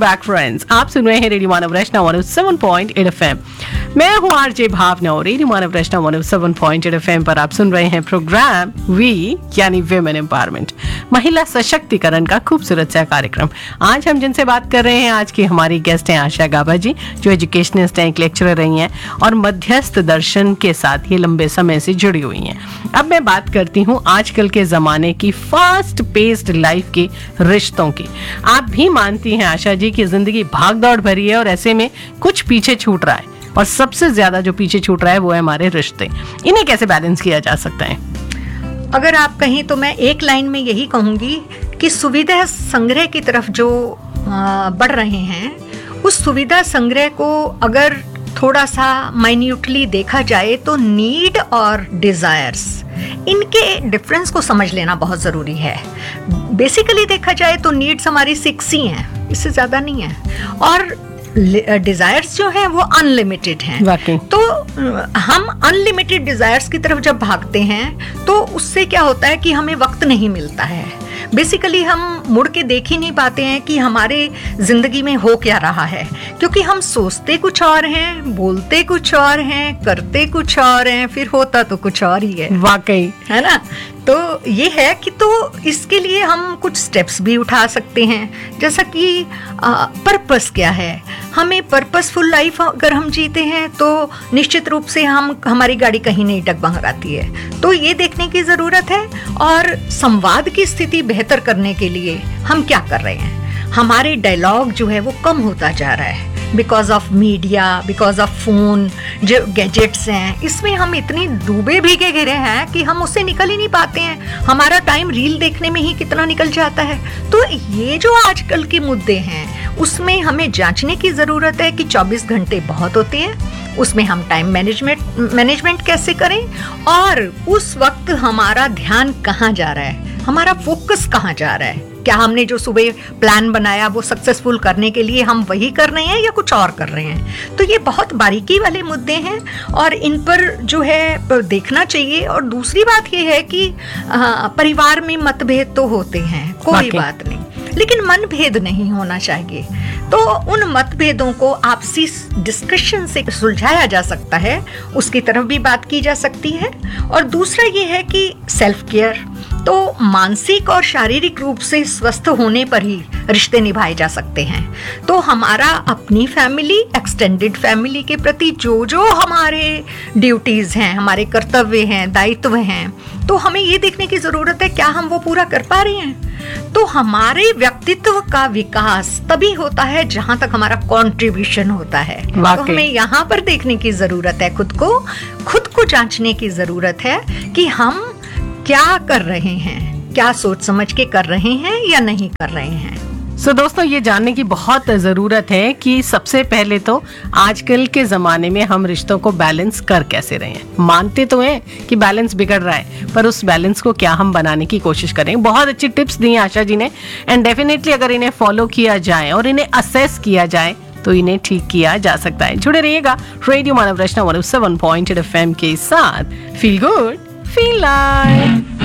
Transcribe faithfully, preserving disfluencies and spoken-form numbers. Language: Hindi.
बैक फ्रेंड्स, आप सुन रहे हैं रेडियो मानव रचना one O seven point eight F M. मैं हूं आरजे भावना और रेडियो मानव रचना one O seven point eight F M पर आप सुन रहे हैं प्रोग्राम वी यानी विमेन एम्पावरमेंट, महिला सशक्तिकरण का खूबसूरत सा कार्यक्रम। आज हम जिनसे बात कर रहे हैं, आज की हमारी गेस्ट हैं आशा गाबा जी, जो एजुकेशनिस्ट हैं, एक लेक्चरर रही हैं और मध्यस्थ दर्शन के साथ ये लंबे समय से जुड़ी हुई हैं। अब मैं बात करती हूँ आजकल के जमाने की फास्ट पेस्ड लाइफ के रिश्तों की। आप भी मानती हैं आशा जी कि जिंदगी भाग दौड़ भरी है और ऐसे में कुछ पीछे छूट रहा है, और सबसे ज्यादा जो पीछे छूट रहा है वो है हमारे रिश्ते। इन्हें कैसे बैलेंस किया जा सकता है? अगर आप कहें तो मैं एक लाइन में यही कहूंगी कि सुविधा संग्रह की तरफ जो बढ़ रहे हैं, उस सुविधा संग्रह को अगर थोड़ा सा माइन्यूटली देखा जाए तो नीड और डिजायर्स, इनके डिफरेंस को समझ लेना बहुत ज़रूरी है। बेसिकली देखा जाए तो नीड्स हमारी सिक्स ही हैं, इससे ज़्यादा नहीं है, और डिजायर्स जो हैं वो अनलिमिटेड हैं। तो हम अनलिमिटेड डिजायर्स की तरफ जब भागते हैं तो उससे क्या होता है कि हमें वक्त नहीं मिलता है। बेसिकली हम मुड़ के देख ही नहीं पाते हैं कि हमारे जिंदगी में हो क्या रहा है, क्योंकि हम सोचते कुछ और हैं, बोलते कुछ और हैं, करते कुछ और हैं, फिर होता तो कुछ और ही है। वाकई है ना? तो ये है कि तो इसके लिए हम कुछ स्टेप्स भी उठा सकते हैं, जैसा कि पर्पस क्या है। हमें पर्पसफुल लाइफ अगर हम जीते हैं तो निश्चित रूप से हम हमारी गाड़ी कहीं नहीं डगमगाती है। तो ये देखने की ज़रूरत है, और संवाद की स्थिति बेहतर करने के लिए हम क्या कर रहे हैं। हमारे डायलॉग जो है वो कम होता जा रहा है because of media, because of phone, जो गैजेट्स हैं, इसमें हम इतनी डूबे भीगे घिरे हैं कि हम उससे निकल ही नहीं पाते हैं। हमारा टाइम रील देखने में ही कितना निकल जाता है। तो ये जो आजकल के मुद्दे हैं उसमें हमें जांचने की ज़रूरत है कि चौबीस घंटे बहुत होते हैं, उसमें हम टाइम मैनेजमेंट मैनेजमेंट कैसे करें, और उस वक्त हमारा ध्यान कहाँ जा रहा है, हमारा फोकस कहाँ जा रहा है। क्या हमने जो सुबह प्लान बनाया वो सक्सेसफुल करने के लिए हम वही कर रहे हैं या कुछ और कर रहे हैं। तो ये बहुत बारीकी वाले मुद्दे हैं और इन पर जो है देखना चाहिए। और दूसरी बात ये है कि आ, परिवार में मतभेद तो होते हैं, कोई बात नहीं, लेकिन मनभेद नहीं होना चाहिए। तो उन मतभेदों को आपसी डिस्कशन से सुलझाया जा सकता है, उसकी तरफ भी बात की जा सकती है। और दूसरा ये है कि सेल्फ केयर, तो मानसिक और शारीरिक रूप से स्वस्थ होने पर ही रिश्ते निभाए जा सकते हैं। तो हमारा अपनी फैमिली, एक्सटेंडेड फैमिली के प्रति जो जो हमारे ड्यूटीज हैं, हमारे कर्तव्य हैं, दायित्व हैं, तो हमें ये देखने की जरूरत है क्या हम वो पूरा कर पा रहे हैं। तो हमारे व्यक्तित्व का विकास तभी होता है जहां तक हमारा कंट्रीब्यूशन होता है। तो हमें यहाँ पर देखने की जरूरत है, खुद को खुद को जांचने की जरूरत है कि हम क्या कर रहे हैं, क्या सोच समझ के कर रहे हैं या नहीं कर रहे हैं। सो so, दोस्तों, ये जानने की बहुत ज़रूरत है कि सबसे पहले तो आजकल के ज़माने में हम रिश्तों को बैलेंस कर कैसे रहे हैं। मानते तो हैं कि बैलेंस बिगड़ रहा है, पर उस बैलेंस को क्या हम बनाने की कोशिश करें। बहुत अच्छी टिप्स दी आशा जी ने, एंड डेफिनेटली अगर इन्हें फॉलो किया जाए और इन्हें असेस किया जाए तो इन्हें ठीक किया जा सकता है। जुड़े रहिएगा रेडियो मानव रचना one O seven point eight F M के साथ। Feel good, feel like.